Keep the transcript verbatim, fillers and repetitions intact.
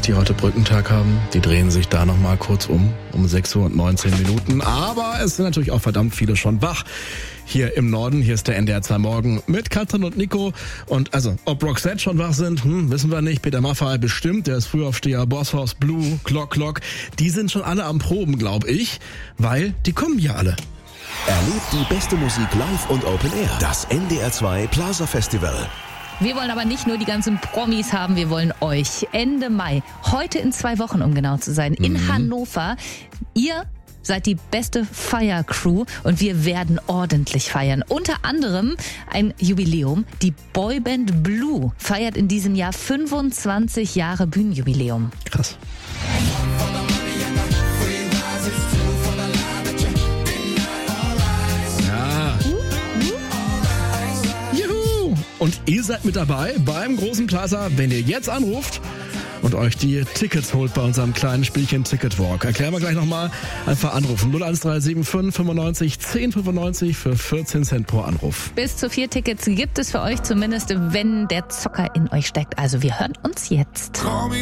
die heute Brückentag haben, die drehen sich da nochmal kurz um, um sechs Uhr und neunzehn Minuten. Aber es sind natürlich auch verdammt viele schon wach. Hier im Norden, hier ist der N D R zwei Morgen mit Katrin und Nico. Und also, ob Roxette schon wach sind, hm, wissen wir nicht. Peter Maffay bestimmt, der ist Frühaufsteher, Bosshaus, Blue, Clock Clock. Die sind schon alle am Proben, glaube ich, weil die kommen ja alle. Erlebt die beste Musik live und Open Air. Das N D R zwei Plaza Festival. Wir wollen aber nicht nur die ganzen Promis haben, wir wollen euch. Ende Mai, heute in zwei Wochen, um genau zu sein, in mhm. Hannover. Ihr seid die beste Feiercrew und wir werden ordentlich feiern. Unter anderem ein Jubiläum. Die Boyband Blue feiert in diesem Jahr fünfundzwanzig Jahre Bühnenjubiläum. Krass. Ja. Juhu! Und ihr seid mit dabei beim großen Plaza, wenn ihr jetzt anruft und euch die Tickets holt bei unserem kleinen Spielchen Ticketwalk. Erklären wir gleich nochmal. Einfach anrufen. null eins drei sieben fünf fünfundneunzig zehn fünfundneunzig für vierzehn Cent pro Anruf. Bis zu vier Tickets gibt es für euch, zumindest wenn der Zocker in euch steckt. Also wir hören uns jetzt.